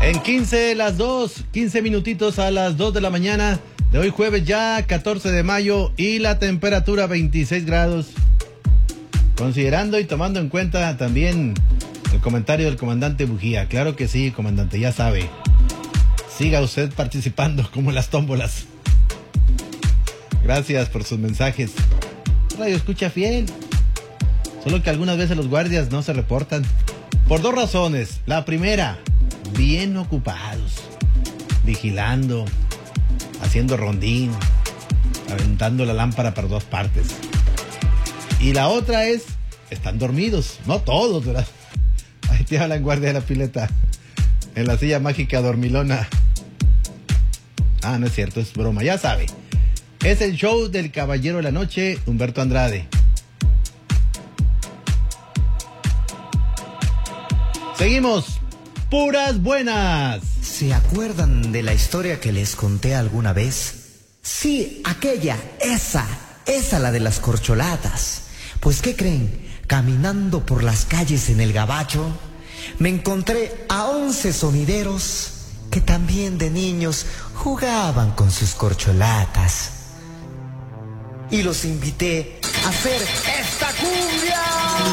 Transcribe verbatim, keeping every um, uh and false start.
En quince, las dos, quince minutitos a las dos de la mañana de hoy jueves ya, catorce de mayo, y la temperatura veintiséis grados. Considerando y tomando en cuenta también el comentario del comandante Bujía. Claro que sí, comandante, ya sabe. Siga usted participando como las tómbolas. Gracias por sus mensajes. Radio escucha fiel. Solo que algunas veces los guardias no se reportan. Por dos razones. La primera, bien ocupados, vigilando, haciendo rondín, aventando la lámpara para dos partes. Y la otra es, están dormidos. No todos, ¿verdad? Ahí te hablan, guardia de la pileta, en la silla mágica dormilona. Ah, no es cierto, es broma, ya sabe. Es el show del caballero de la noche, Humberto Andrade. Seguimos. Puras buenas. ¿Se acuerdan de la historia que les conté alguna vez? Sí, aquella, esa, esa la de las corcholatas. Pues, ¿qué creen? Caminando por las calles en el Gabacho, me encontré a once sonideros que también de niños jugaban con sus corcholatas. Y los invité a hacer esta cumbia.